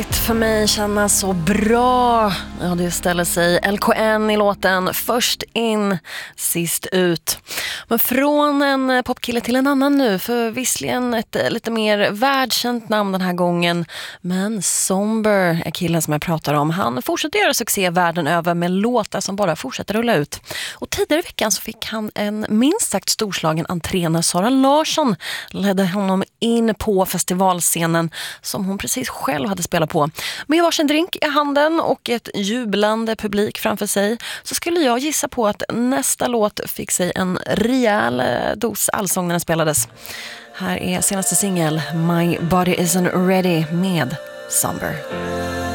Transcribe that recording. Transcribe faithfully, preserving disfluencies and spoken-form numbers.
För mig kännas så bra. Ja, det ställer sig L K N i låten Först in, sist ut. Men från en popkille till en annan nu, för visserligen ett lite mer världskänt namn den här gången, men Somber är killen som jag pratar om. Han fortsätter göra succé världen över med låtar som bara fortsätter rulla ut. Och tidigare i veckan så fick han en minst sagt storslagen entré när Sara Larsson ledde honom in på festivalscenen som hon precis själv hade spelat på. Med varsin drink i handen och ett jublande publik framför sig så skulle jag gissa på att nästa låt fick sig en rejäl dos allsång när den spelades. Här är senaste singel My Body Isn't Ready med Somber.